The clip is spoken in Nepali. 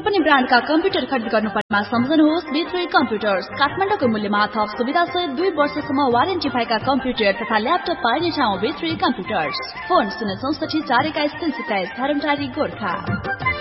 पनि ब्रान्डका कम्प्युटर खरिद गर्नुपर्नेमा सम्झनुहोस् B3 कम्प्युटर्स। काठमाडौँको मूल्यमा थप सुविधा सहित 2 वर्षसम्म वारेन्टी भएका कम्प्युटर तथा ल्यापटप पाइने ठाउँ B3 कम्प्युटर्स। फोन 064 421 327 धरमटारी गोर्खा।